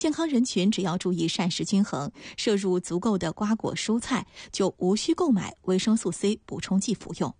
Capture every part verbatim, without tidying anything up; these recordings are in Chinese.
健康人群只要注意膳食均衡，摄入足够的瓜果蔬菜，就无需购买维生素 C 补充剂服用。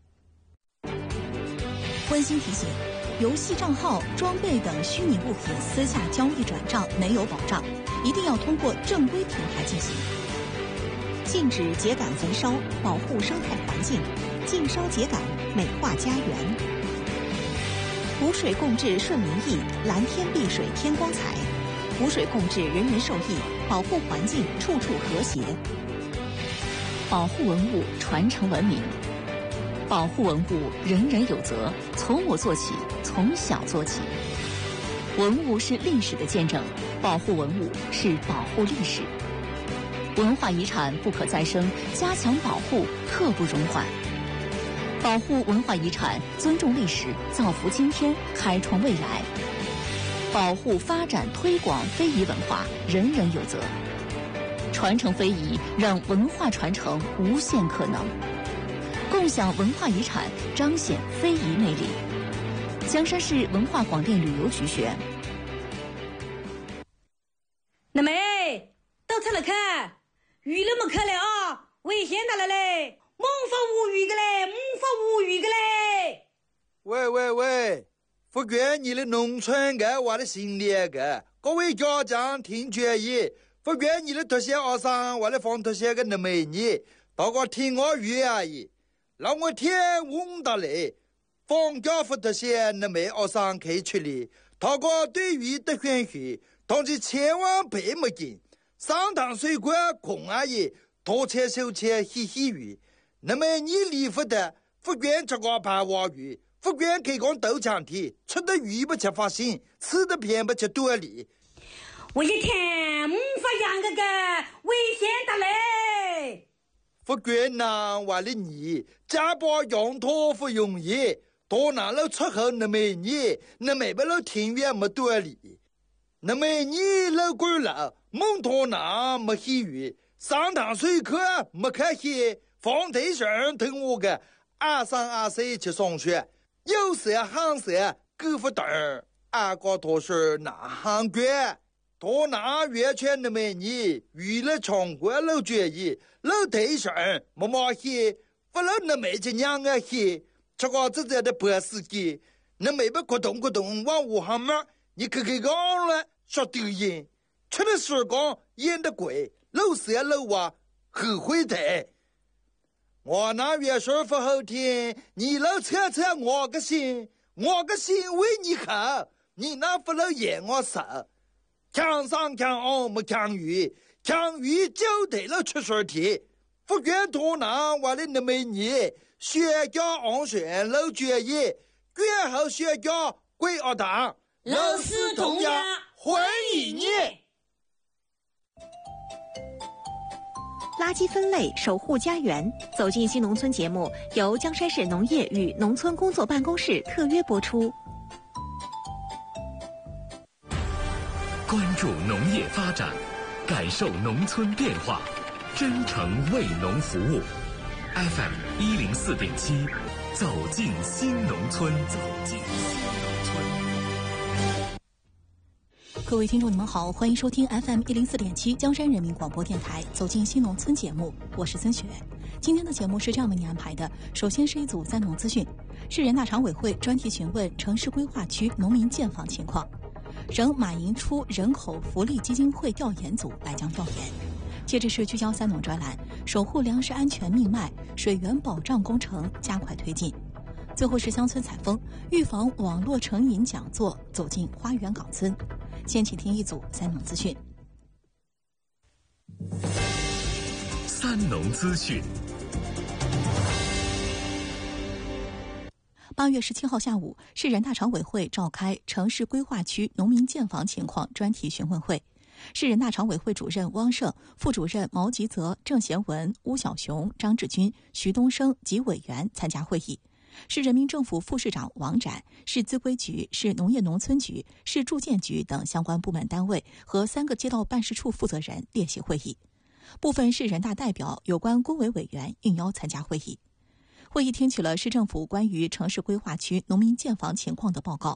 温馨提醒：游戏账号、装备等虚拟物品私下交易转账没有保障，一定要通过正规平台进行。禁止秸秆焚烧，保护生态环境；禁烧秸秆，美化家园。湖水共治顺民意，蓝天碧水天光彩。湖水共治，人人受益，保护环境，处处和谐。保护文物，传承文明。保护文物，人人有责，从我做起，从小做起。文物是历史的见证，保护文物是保护历史。文化遗产不可再生，加强保护，刻不容缓。保护文化遗产，尊重历史，造福今天，开创未来。保护、发展、推广非遗文化，人人有责。传承非遗，让文化传承无限可能。共享文化遗产，彰显非遗魅力。江山市文化广电旅游局宣。 那妹，到这来看，鱼那么看了啊，危险大了嘞，猛发无语个嘞，猛发无语个嘞。 喂喂喂！福建你的农村个我的心里个，各位家长听决议，福建你的特些学生我的放特些个那美女，大家听我语而已。让我天问到嘞，放假福特些那美学生可以出来，大家对于的选选，但是千万别没劲，上堂水果空而已，多切手切嘻嘻语，那么你离福的福建这个排话语。福建开讲豆浆体，吃的鱼不吃发心，吃的偏不吃多里。 我一天唔发养个个危险的嘞。 福建呐，为了你，家把养托不容易，多拿了出口那么你，那没不了庭院没多里，那么你老贵了，蒙托拿没喜鱼，上堂水课没开戏，放对象等我个二三二四去上学。有时行时够不等二个多是哪行官多拿月圈的美女娱乐场国老决议老对象妈妈些不老那没这娘啊些这个自己的博士级那没不咕咚咕咚往武汉嘛你可给讲了说丢人吃的时光演的鬼老时老啊后悔的我那月说不好听，你老扯扯我个心，我个心为你好，你那不老演我手，强上强下没强鱼，强鱼就得了出水题，福建多拿我的那么你，学家安选老决议，卷后学家归二党， 老师同样欢迎你。 垃圾分类，守护家园。走进新农村节目由江山市农业与农村工作办公室特约播出。 关注农业发展，感受农村变化，真诚为农服务。F M 一零四点七，走进新农村，走进新农村。 各位听众，你们好，欢迎收听 F M 一零四点七江山人民广播电台《走进新农村》节目，我是孙雪。今天的节目是这样为您安排的：首先是一组三农资讯，市人大常委会专题询问城市规划区农民建房情况，省马营出人口福利基金会调研组来江调研。接着是聚焦三农专栏，守护粮食安全命脉，水源保障工程加快推进。最后是乡村采风，预防网络成瘾讲座，走进花园岗村。先请听一组三农资讯。 三农资讯。 八月十七号下午，市人大常委会召开城市规划区农民建房情况专题询问会。市人大常委会主任汪胜、副主任毛吉泽、郑贤文、邬小雄、张志军、徐东升及委员参加会议。市人民政府副市长王展、市资规局、市农业农村局、市住建局等相关部门单位和三个街道办事处负责人列席会议。部分市人大代表、有关工委委员应邀参加会议。会议听取了市政府关于城市规划区农民建房情况的报告。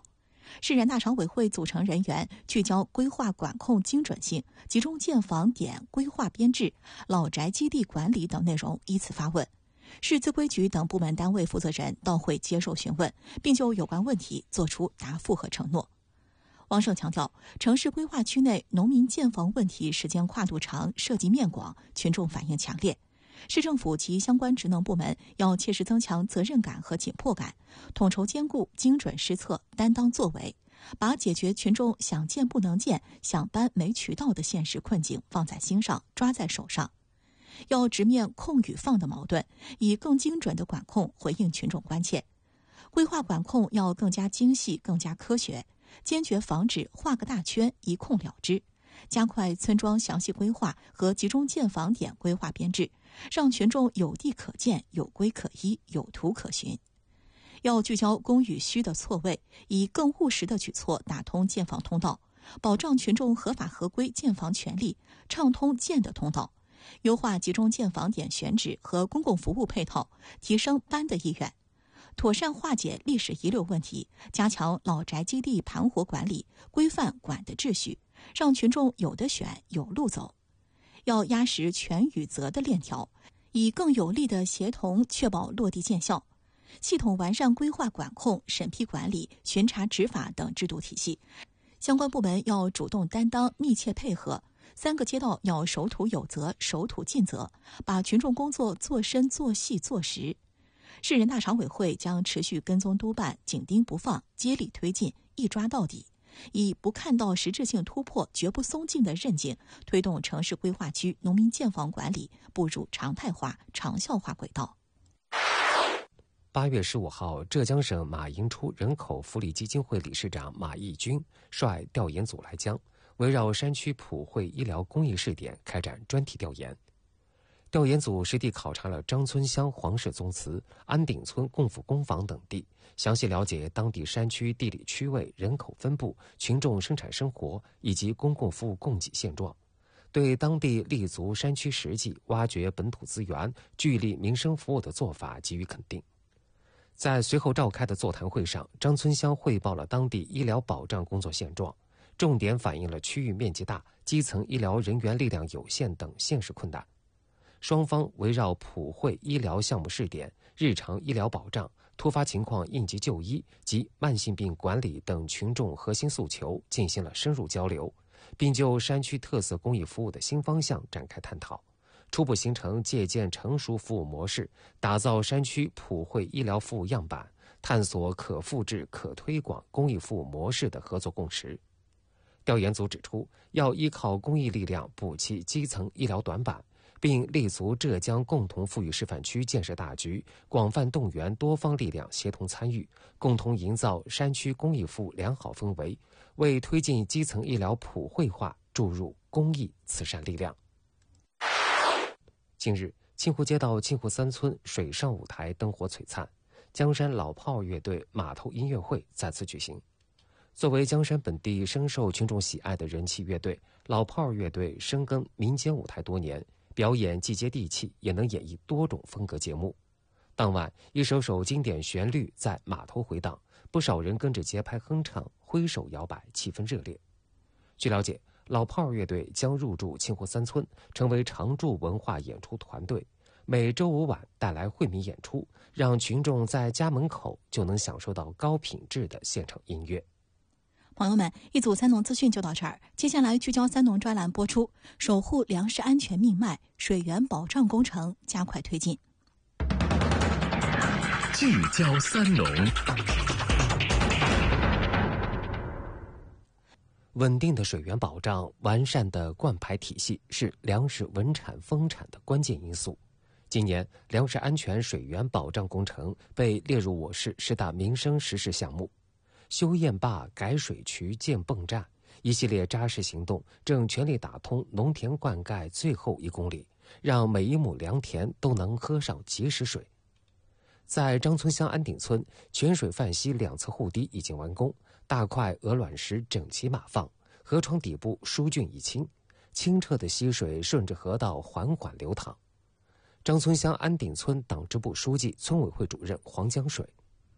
市人大常委会组成人员聚焦规划管控精准性、集中建房点规划编制、老宅基地管理等内容依次发问。市资规局等部门单位负责人到会接受询问，并就有关问题作出答复和承诺。王胜强调，城市规划区内农民建房问题时间跨度长、涉及面广，群众反映强烈。市政府及相关职能部门要切实增强责任感和紧迫感，统筹兼顾、精准施策、担当作为，把解决群众想建不能建、想搬没渠道的现实困境放在心上、抓在手上。要直面控与放的矛盾，以更精准的管控回应群众关切。规划管控要更加精细、更加科学，坚决防止画个大圈一控了之，加快村庄详细规划和集中建房点规划编制，让群众有地可建、有规可依、有图可循。要聚焦供与需的错位，以更务实的举措打通建房通道，保障群众合法合规建房权利，畅通建的通道，优化集中建房点选址和公共服务配套，提升搬的意愿，妥善化解历史遗留问题，加强老宅基地盘活管理，规范管的秩序，让群众有得选、有路走。要压实权与责的链条，以更有力的协同确保落地见效。系统完善规划管控、审批管理、巡查执法等制度体系，相关部门要主动担当、密切配合。三个街道要守土有责、守土尽责，把群众工作做深、做细、做实。市人大常委会将持续跟踪督办，紧盯不放，接力推进，一抓到底，以不看到实质性突破绝不松劲的韧劲，推动城市规划区农民建房管理步入常态化、长效化轨道。 八月十五号，浙江省马营初人口福利基金会理事长马义军率调研组来江，围绕山区普惠医疗公益试点开展专题调研。调研组实地考察了张村乡黄氏宗祠、安顶村共府工坊等地，详细了解当地山区地理区位、人口分布、群众生产生活以及公共服务供给现状，对当地立足山区实际、挖掘本土资源、聚力民生服务的做法给予肯定。在随后召开的座谈会上，张村乡汇报了当地医疗保障工作现状，重点反映了区域面积大、基层医疗人员力量有限等现实困难。双方围绕普惠医疗项目试点、日常医疗保障、突发情况应急就医及慢性病管理等群众核心诉求进行了深入交流，并就山区特色公益服务的新方向展开探讨，初步形成借鉴成熟服务模式，打造山区普惠医疗服务样板，探索可复制、可推广公益服务模式的合作共识。调研组指出，要依靠公益力量补齐基层医疗短板，并立足浙江共同富裕示范区建设大局，广泛动员多方力量协同参与，共同营造山区公益服务良好氛围，为推进基层医疗普惠化注入公益慈善力量。近日，清湖街道清湖三村水上舞台灯火璀璨，江山老炮儿乐队码头音乐会再次举行。作为江山本地深受群众喜爱的人气乐队，老炮儿乐队深耕民间舞台多年，表演既接地气，也能演绎多种风格节目。当晚，一首首经典旋律在码头回荡，不少人跟着节拍哼唱，挥手摇摆，气氛热烈。据了解，老炮儿乐队将入驻清湖三村，成为常驻文化演出团队，每周五晚带来惠民演出，让群众在家门口就能享受到高品质的现场音乐。 朋友们，一组三农资讯就到这儿，接下来聚焦三农专栏播出，守护粮食安全命脉，水源保障工程加快推进。 聚焦三农。 稳定的水源保障、完善的灌排体系是粮食稳产丰产的关键因素。今年，粮食安全水源保障工程被列入我市十大民生实事项目。修堰坝、改水渠、建泵站，一系列扎实行动正全力打通农田灌溉最后一公里，让每一亩良田都能喝上及时水。在张村乡安顶村，泉水泛溪两侧护堤已经完工，大块鹅卵石整齐码放，河床底部疏浚已清，清澈的溪水顺着河道缓缓流淌。张村乡安顶村党支部书记、村委会主任黄江水。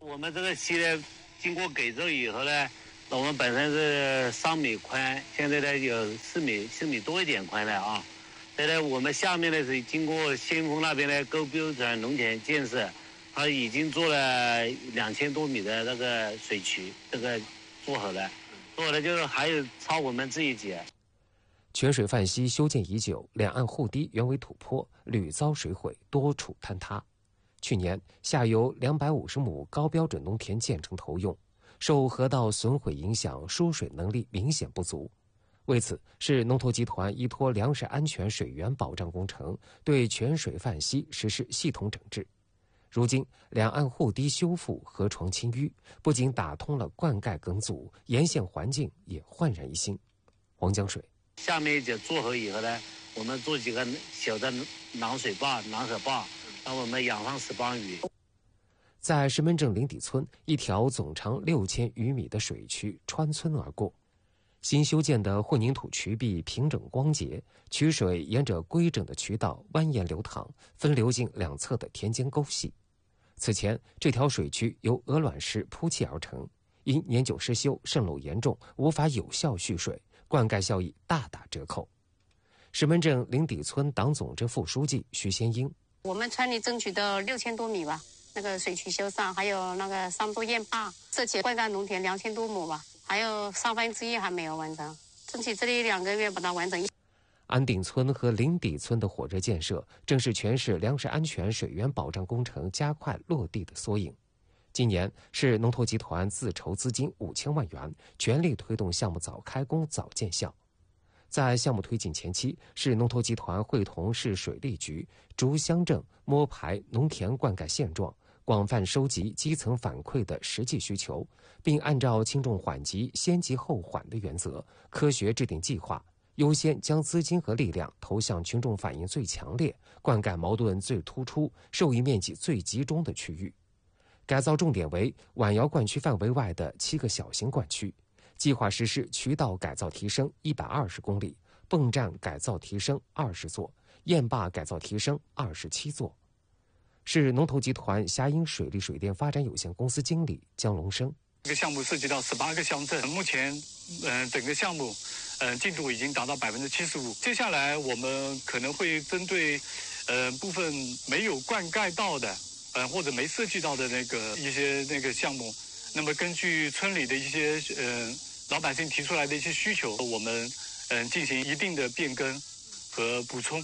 我们这个溪呢，经过改造以后呢，我们本身是三米宽，现在呢有四米四米多一点宽了啊。现在我们下面呢是经过先锋那边的高标准农田建设，它已经做了两千多米的那个水渠，这个做好了，做好了就是还有差我们这一截。 泉水泛溪修建已久，两岸护堤原为土坡，屡遭水毁，多处坍塌。去年，下游两百五十亩高标准农田建成投用，受河道损毁影响，输水能力明显不足。为此，市农投集团依托粮食安全水源保障工程，对泉水泛溪实施系统整治。如今，两岸护堤修复，河床清淤，不仅打通了灌溉梗阻，沿线环境也焕然一新。黄江水。 下面一节做好以后呢，我们做几个小的囊水坝、囊河坝，让我们养上石斑鱼。 在石门镇林底村，一条总长六千余米的水渠穿村而过。新修建的混凝土渠壁平整光洁，渠水沿着规整的渠道蜿蜒流淌，分流进两侧的田间沟隙。此前，这条水渠由鹅卵石铺砌而成，因年久失修、渗漏严重，无法有效蓄水，灌溉效益大打折扣。石门镇林底村党总支副书记徐先英： 我们村里争取到六千多米吧，那个水渠修缮，还有那个三多堰坝，涉及灌溉农田两千多亩吧。还有三分之一还没有完成，争取这里两个月把它完成。 安定村和林底村的火热建设，正是全市粮食安全水源保障工程加快落地的缩影。今年，市农投集团自筹资金五千万元，全力推动项目早开工早见效。在项目推进前期，市农投集团会同市水利局逐乡镇摸排农田灌溉现状，广泛收集基层反馈的实际需求，并按照轻重缓急、先急后缓的原则，科学制定计划，优先将资金和力量投向群众反应最强烈、灌溉矛盾最突出、受益面积最集中的区域。改造重点为晚窑灌区范围外的七个小型灌区，计划实施渠道改造提升一百二十公里，泵站改造提升二十座，堰坝改造提升二十七座。市农投集团霞阴水利水电发展有限公司经理江龙生： 这个项目涉及到十八个乡镇，目前，嗯、呃，整个项目，嗯、呃，进度已经达到百分之七十五。接下来我们可能会针对，呃，部分没有灌溉到的，呃，或者没涉及到的那个一些那个项目，那么根据村里的一些呃老百姓提出来的一些需求，我们嗯、呃、进行一定的变更和补充。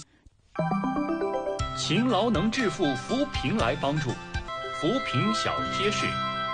勤劳能致富，扶贫来帮助，扶贫小贴士。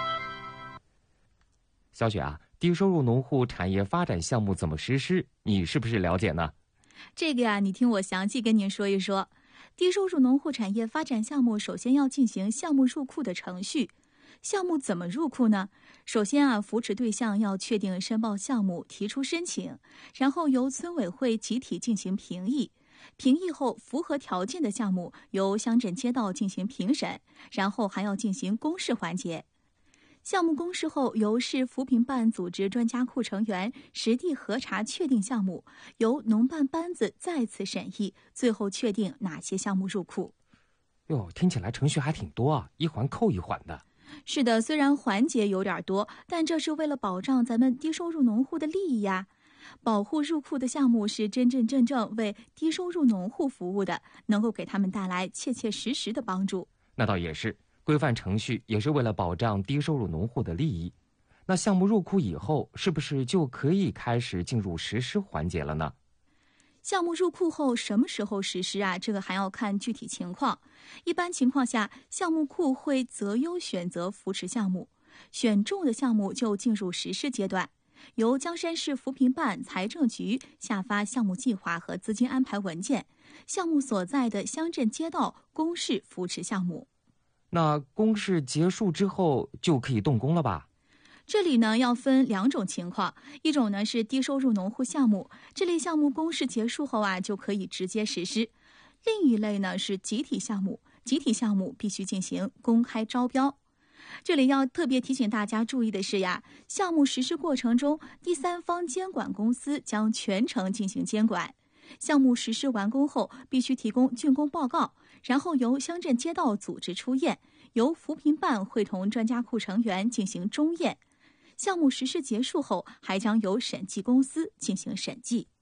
小雪啊，低收入农户产业发展项目怎么实施？你是不是了解呢？ 这个呀，你听我详细跟您说一说。低收入农户产业发展项目首先要进行项目入库的程序。项目怎么入库呢？首先啊，扶持对象要确定申报项目，提出申请，然后由村委会集体进行评议。评议后符合条件的项目由乡镇街道进行评审，然后还要进行公示环节。项目公示后，由市扶贫办组织专家库成员实地核查确定项目，由农办班子再次审议，最后确定哪些项目入库。 哟，听起来程序还挺多啊，一环扣一环的。 是的，虽然环节有点多，但这是为了保障咱们低收入农户的利益呀。保护入库的项目是真真正正为低收入农户服务的，能够给他们带来切切实实的帮助。 那倒也是，规范程序也是为了保障低收入农户的利益。那项目入库以后，是不是就可以开始进入实施环节了呢？ 项目入库后什么时候实施啊？这个还要看具体情况。一般情况下，项目库会择优选择扶持项目，选中的项目就进入实施阶段。由江山市扶贫办、财政局下发项目计划和资金安排文件，项目所在的乡镇街道公示扶持项目。 那公示结束之后就可以动工了吧？ 这里呢要分两种情况，一种呢是低收入农户项目，这类项目公示结束后啊就可以直接实施；另一类呢是集体项目，集体项目必须进行公开招标。这里要特别提醒大家注意的是呀，项目实施过程中，第三方监管公司将全程进行监管。项目实施完工后，必须提供竣工报告，然后由乡镇街道组织出验， 由扶贫办会同专家库成员进行中验。项目实施结束后，还将由审计公司进行审计。